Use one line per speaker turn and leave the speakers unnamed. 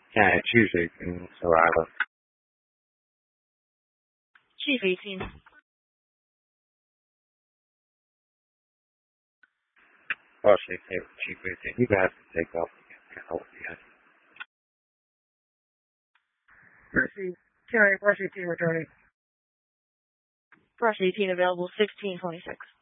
Yeah, Chief 18, Survivor.
Chief 18.
Oh, Chief 18. You guys can take off.
Brush 18 returning.
Brush 18 available 1626.